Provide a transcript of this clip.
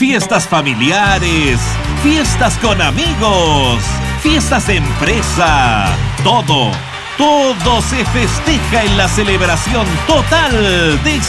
fiestas familiares, fiestas con amigos, fiestas de empresa, todo se festeja en la celebración total de